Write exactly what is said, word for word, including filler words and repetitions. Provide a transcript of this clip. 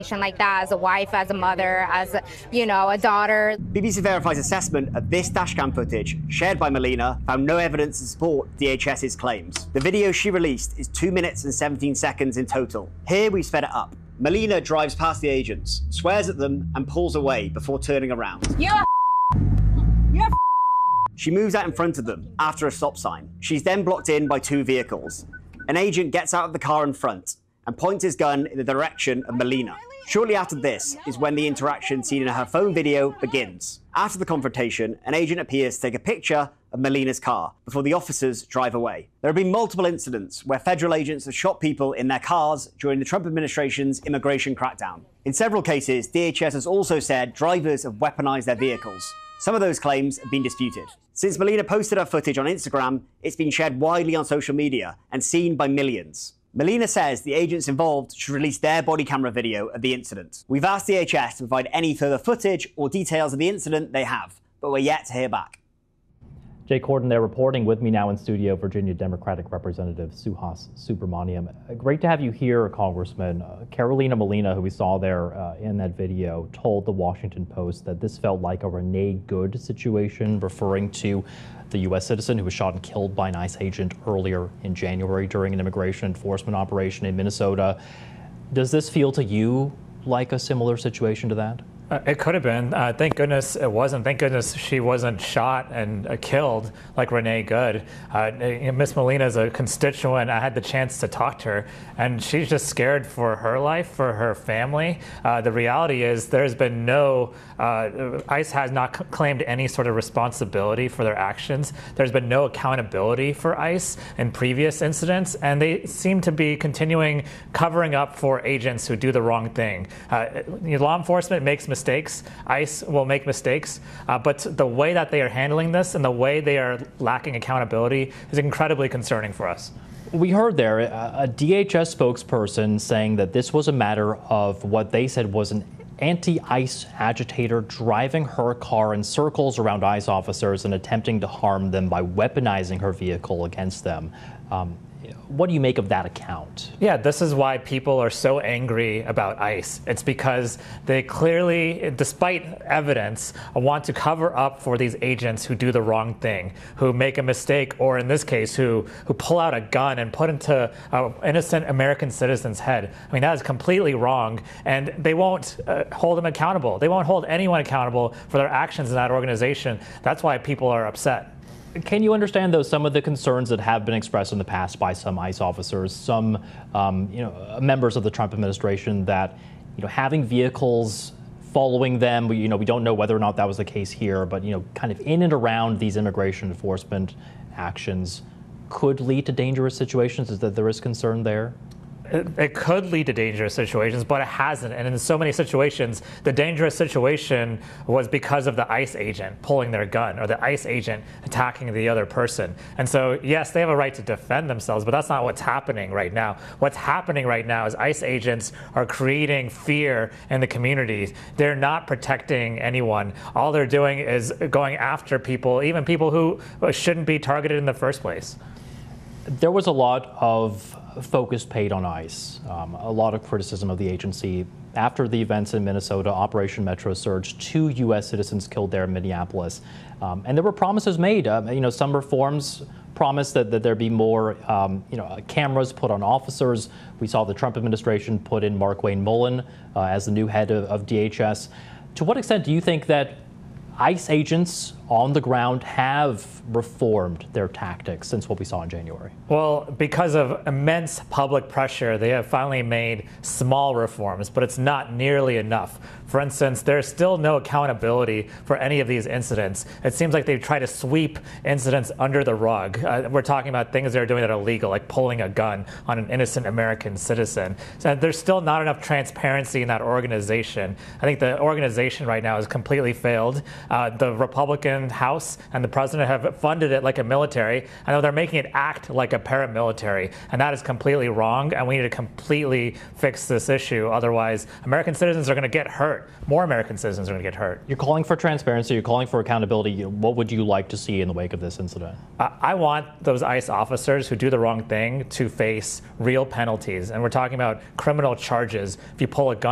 like that as a wife, as a mother, as a, you know, a daughter. B B C Verify's assessment of this dashcam footage shared by Melina found no evidence to support DHS's claims. The video she released is two minutes and seventeen seconds in total. Here we sped it up. Melina drives past the agents, swears at them, and pulls away before turning around. You're a You're a She moves out in front of them after a stop sign. She's then blocked in by two vehicles. An agent gets out of the car in front and points his gun in the direction of Melina. Shortly after this is when the interaction seen in her phone video begins. After the confrontation, an agent appears to take a picture of Melina's car before the officers drive away. There have been multiple incidents where federal agents have shot people in their cars during the Trump administration's immigration crackdown. In several cases, D H S has also said drivers have weaponized their vehicles. Some of those claims have been disputed. Since Melina posted her footage on Instagram, it's been shared widely on social media and seen by millions. Melina says the agents involved should release their body camera video of the incident. We've asked D H S to provide any further footage or details of the incident they have, but we're yet to hear back. Jay Corden there reporting with me now in studio, Virginia Democratic Representative Suhas Subramaniam. Great to have you here, Congressman. Uh, Carolina Molina, who we saw there uh, in that video, told the Washington Post that this felt like a Renee Good situation, referring to the U S citizen who was shot and killed by an ICE agent earlier in January during an immigration enforcement operation in Minnesota. Does this feel to you like a similar situation to that? Uh, it could have been. Uh, thank goodness it wasn't. Thank goodness she wasn't shot and uh, killed like Renee Good. Uh, Miss Molina is a constituent. I had the chance to talk to her, and she's just scared for her life, for her family. Uh, the reality is there's been no, uh, ICE has not c- claimed any sort of responsibility for their actions. There's been no accountability for ICE in previous incidents, and they seem to be continuing covering up for agents who do the wrong thing. Uh, law enforcement makes mistakes. Mistakes. ICE will make mistakes, uh, but the way that they are handling this and the way they are lacking accountability is incredibly concerning for us. We heard there a, a D H S spokesperson saying that this was a matter of what they said was an anti-ICE agitator driving her car in circles around ICE officers and attempting to harm them by weaponizing her vehicle against them. Um, What do you make of that account? Yeah, this is why people are so angry about ICE. It's because they clearly, despite evidence, want to cover up for these agents who do the wrong thing, who make a mistake, or in this case, who, who pull out a gun and put into an innocent American citizen's head. I mean, that is completely wrong, and they won't uh, hold them accountable. They won't hold anyone accountable for their actions in that organization. That's why people are upset. Can you understand, though, some of the concerns that have been expressed in the past by some ICE officers, some um, you know, members of the Trump administration, that you know, having vehicles following them, we, you know, we don't know whether or not that was the case here, but you know, kind of in and around these immigration enforcement actions could lead to dangerous situations? Is that there is concern there? It, it could lead to dangerous situations, but it hasn't. And in so many situations, the dangerous situation was because of the ICE agent pulling their gun or the ICE agent attacking the other person. And so, yes, they have a right to defend themselves, but that's not what's happening right now. What's happening right now is ICE agents are creating fear in the communities. They're not protecting anyone. All they're doing is going after people, even people who shouldn't be targeted in the first place. There was a lot of focus paid on ICE, um, a lot of criticism of the agency. After the events in Minnesota, Operation Metro Surge, two U S citizens killed there in Minneapolis. Um, and there were promises made. Uh, you know, some reforms promised that, that there be more, um, you know, cameras put on officers. We saw the Trump administration put in Markwayne Mullin uh, as the new head of, of D H S. To what extent do you think that ICE agents on the ground have reformed their tactics since what we saw in January? Well, because of immense public pressure, they have finally made small reforms, but it's not nearly enough. For instance, there's still no accountability for any of these incidents. It seems like they try to sweep incidents under the rug. Uh, we're talking about things they're doing that are illegal, like pulling a gun on an innocent American citizen. So there's still not enough transparency in that organization. I think the organization right now has completely failed. Uh, the Republican House and the president have funded it like a military. I know they're making it act like a paramilitary, and that is completely wrong, and we need to completely fix this issue. Otherwise, American citizens are going to get hurt. More American citizens are going to get hurt. You're calling for transparency. You're calling for accountability. What would you like to see in the wake of this incident? Uh, I want those ICE officers who do the wrong thing to face real penalties, and we're talking about criminal charges if you pull a gun